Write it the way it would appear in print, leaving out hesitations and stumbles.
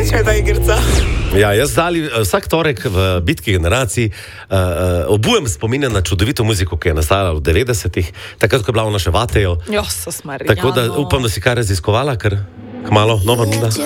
Všeč mi je ta igrica. Ja, jaz vsak torek v bitki generacij obujem spominja na čudovito muziko, ki je nastajala v 90-ih, takrat, ko je bila v naše vatejo. Jo, so smari. Tako da upam, da si kaj raziskovala, ker kmalo nova nuda.